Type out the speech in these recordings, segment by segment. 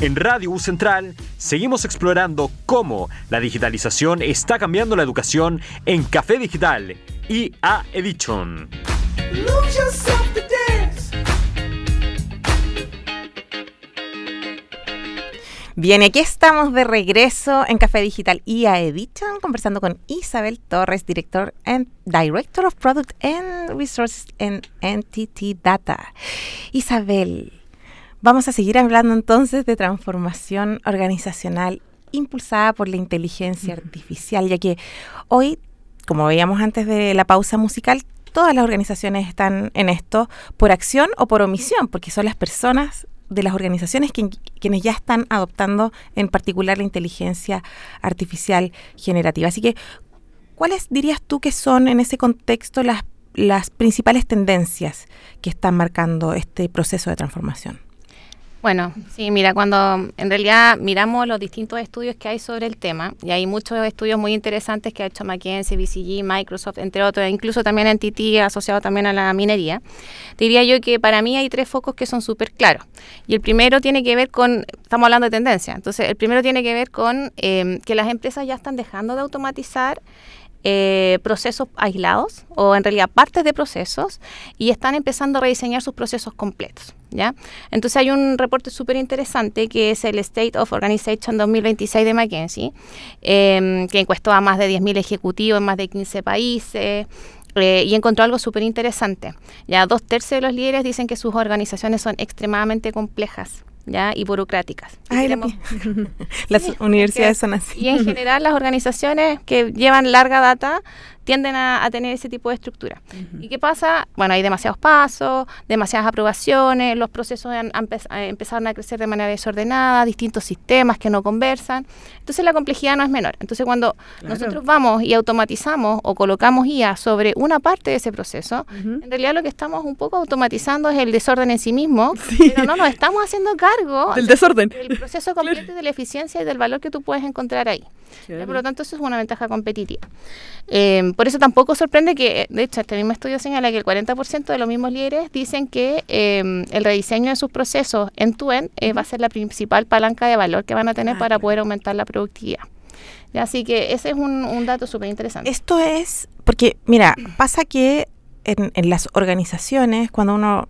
En Radio U Central seguimos explorando cómo la digitalización está cambiando la educación en Café Digital IA Edition. Bien, aquí estamos de regreso en Café Digital IA Edition, conversando con Isabel Torres, Director of Product and Resources en NTT Data. Isabel, vamos a seguir hablando entonces de transformación organizacional impulsada por la inteligencia artificial, ya que hoy, como veíamos antes de la pausa musical, todas las organizaciones están en esto por acción o por omisión, porque son las personas de las organizaciones quienes ya están adoptando en particular la inteligencia artificial generativa. Así que, ¿cuáles dirías tú que son en ese contexto las principales tendencias que están marcando este proceso de transformación? Bueno, sí, mira, cuando en realidad miramos los distintos estudios que hay sobre el tema, y hay muchos estudios muy interesantes que ha hecho McKinsey, BCG, Microsoft, entre otros, incluso también NTT asociado también a la minería, diría yo que para mí hay 3 focos que son súper claros. Y el primero tiene que ver con, estamos hablando de tendencia, entonces el primero tiene que ver con que las empresas ya están dejando de automatizar procesos aislados o en realidad partes de procesos y están empezando a rediseñar sus procesos completos, ¿ya? Entonces hay un reporte súper interesante que es el State of Organization 2026 de McKinsey, que encuestó a más de 10.000 ejecutivos en más de 15 países. Y encontró algo súper interesante. Ya 2/3 de los líderes dicen que sus organizaciones son extremadamente complejas, ¿ya? Y burocráticas. Las universidades son así. Y en general las organizaciones que llevan larga data tienden a tener ese tipo de estructura. ¿Y qué pasa? Bueno, hay demasiados pasos, demasiadas aprobaciones, los procesos empezaron a crecer de manera desordenada, distintos sistemas que no conversan. Entonces la complejidad no es menor. Entonces cuando nosotros vamos y automatizamos o colocamos IA sobre una parte de ese proceso, en realidad lo que estamos un poco automatizando es el desorden en sí mismo, pero no nos estamos haciendo cargo del desorden, del proceso completo, de la eficiencia y del valor que tú puedes encontrar ahí. Por lo tanto, eso es una ventaja competitiva. Por eso tampoco sorprende que, de hecho, este mismo estudio señala que el 40% de los mismos líderes dicen que el rediseño de sus procesos end-to-end va a ser la principal palanca de valor que van a tener para poder aumentar la productividad. ¿Ya? Así que ese es un dato súper interesante. Esto es, porque mira, pasa que en las organizaciones, cuando uno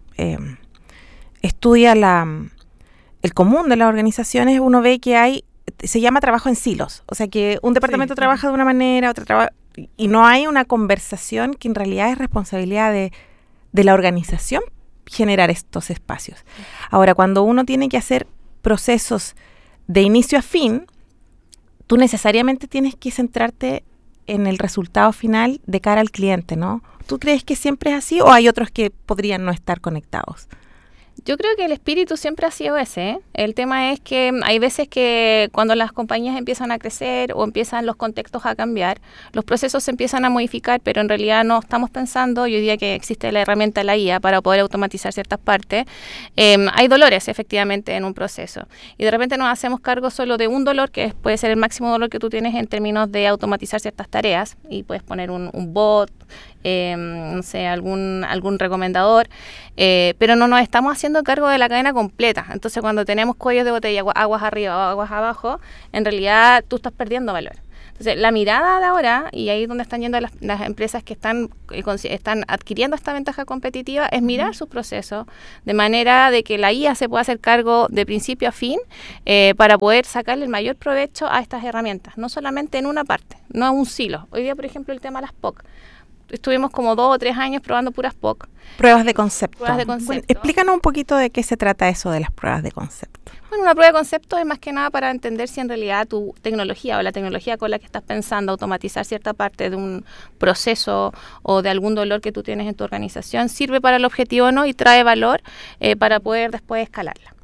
estudia el común de las organizaciones, uno ve que se llama trabajo en silos, o sea que un departamento trabaja de una manera, otro trabaja, y no hay una conversación que en realidad es responsabilidad de la organización generar estos espacios. Ahora, cuando uno tiene que hacer procesos de inicio a fin, tú necesariamente tienes que centrarte en el resultado final de cara al cliente, ¿no? ¿Tú crees que siempre es así o hay otros que podrían no estar conectados? Yo creo que el espíritu siempre ha sido ese, ¿eh? El tema es que hay veces que cuando las compañías empiezan a crecer o empiezan los contextos a cambiar, los procesos se empiezan a modificar, pero en realidad no estamos pensando, yo diría que existe la herramienta de la IA para poder automatizar ciertas partes. Hay dolores efectivamente en un proceso y de repente nos hacemos cargo solo de un dolor que puede ser el máximo dolor que tú tienes en términos de automatizar ciertas tareas y puedes poner un bot, no sé, algún recomendador, pero no nos estamos haciendo cargo de la cadena completa. Entonces cuando tenemos cuellos de botella, aguas arriba o aguas abajo, en realidad tú estás perdiendo valor. Entonces la mirada de ahora, y ahí es donde están yendo las empresas que están adquiriendo esta ventaja competitiva, es mirar sus procesos de manera de que la IA se pueda hacer cargo de principio a fin para poder sacarle el mayor provecho a estas herramientas, no solamente en una parte, no en un silo. Hoy día, por ejemplo, el tema de las POC. Estuvimos como 2 o 3 años probando puras POC. Pruebas de concepto. Bueno, explícanos un poquito de qué se trata eso de las pruebas de concepto. Bueno, una prueba de concepto es más que nada para entender si en realidad tu tecnología o la tecnología con la que estás pensando automatizar cierta parte de un proceso o de algún dolor que tú tienes en tu organización sirve para el objetivo o no y trae valor para poder después escalarla.